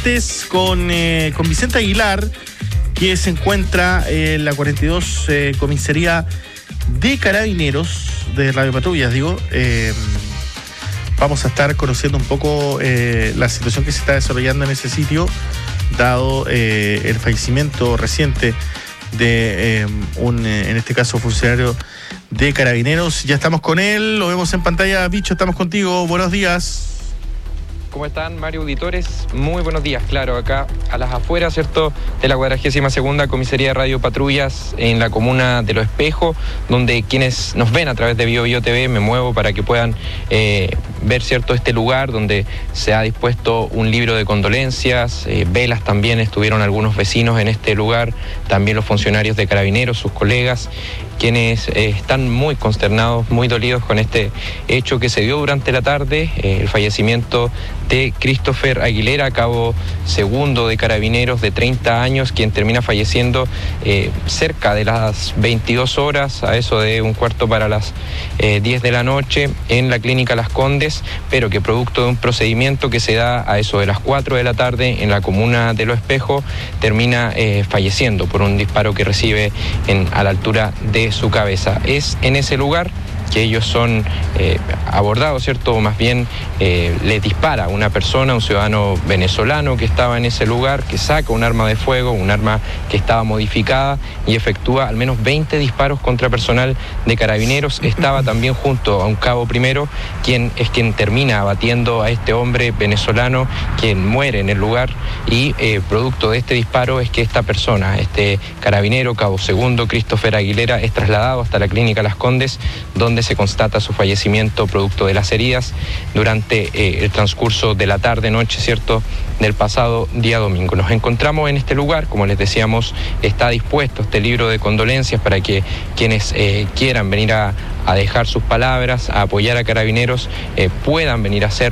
antes con Vicente Aguilar, que se encuentra en la 42 Comisaría de Carabineros de Radio Patrullas, vamos a estar conociendo un poco la situación que se está desarrollando en ese sitio, dado el fallecimiento reciente de en este caso, funcionario de Carabineros. Ya estamos con él, lo vemos en pantalla. Bicho, estamos contigo, buenos días. ¿Cómo están, Mario, auditores? Muy buenos días, claro, acá a las afueras, ¿cierto?, de la 42ª Comisaría de Radio Patrullas en la comuna de Los Espejos, donde quienes nos ven a través de BioBio TV, me muevo para que puedan ver, ¿cierto?, este lugar donde se ha dispuesto un libro de condolencias, velas también, estuvieron algunos vecinos en este lugar, también los funcionarios de Carabineros, sus colegas, quienes están muy consternados, muy dolidos con este hecho que se dio durante la tarde, el fallecimiento de Christopher Aguilera, cabo segundo de Carabineros de 30 años, quien termina falleciendo cerca de las 22 horas, a eso de un cuarto para las 10 de la noche, en la clínica Las Condes, pero que producto de un procedimiento que se da a eso de las 4 de la tarde en la comuna de Los Espejos, termina falleciendo por un disparo que recibe a la altura de su cabeza. Es en ese lugar que ellos son abordados, ¿cierto? O más bien les dispara una persona, un ciudadano venezolano que estaba en ese lugar, que saca un arma de fuego, un arma que estaba modificada, y efectúa al menos 20 disparos contra personal de Carabineros. Estaba también junto a un cabo primero, quien termina abatiendo a este hombre venezolano, quien muere en el lugar, y producto de este disparo es que esta persona, este carabinero, cabo segundo, Christopher Aguilera, es trasladado hasta la clínica Las Condes, donde se constata su fallecimiento producto de las heridas durante el transcurso de la tarde-noche, ¿cierto?, del pasado día domingo. Nos encontramos en este lugar, como les decíamos, está dispuesto este libro de condolencias para que quienes quieran venir a dejar sus palabras, a apoyar a Carabineros, puedan venir a hacerlo.